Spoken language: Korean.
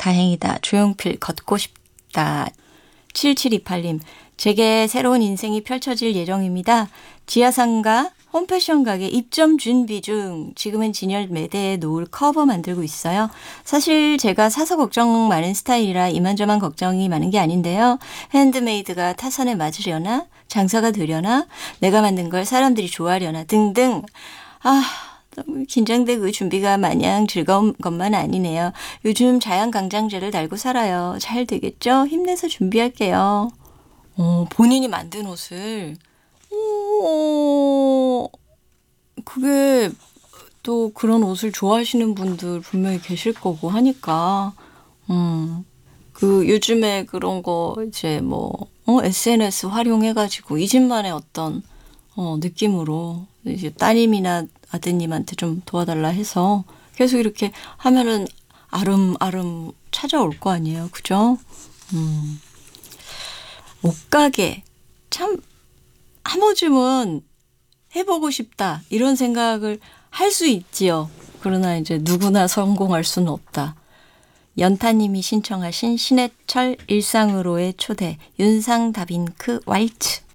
다행이다. 조용필 걷고 싶다. 7728님. 제게 새로운 인생이 펼쳐질 예정입니다. 지하상가 홈패션 가게 입점 준비 중. 지금은 진열 매대에 놓을 커버 만들고 있어요. 사실 제가 사서 걱정 많은 스타일이라 이만저만 걱정이 많은 게 아닌데요. 핸드메이드가 타선에 맞으려나? 장사가 되려나? 내가 만든 걸 사람들이 좋아하려나? 등등. 너무 긴장되고 준비가 마냥 즐거운 것만 아니네요. 요즘 자양강장제를 달고 살아요. 잘 되겠죠? 힘내서 준비할게요. 본인이 만든 옷을. 그게 또 그런 옷을 좋아하시는 분들 분명히 계실 거고 하니까. 그 요즘에 그런 거 이제 SNS 활용해가지고 이 집만의 어떤 느낌으로 이제 따님이나 아드님한테 좀 도와달라 해서 계속 이렇게 하면은 아름아름 찾아올 거 아니에요. 그죠? 옷가게 참 한 번쯤은 해보고 싶다 이런 생각을 할 수 있지요. 그러나 이제 누구나 성공할 수는 없다. 연타님이 신청하신 신해철 일상으로의 초대 윤상 다빈크 왈츠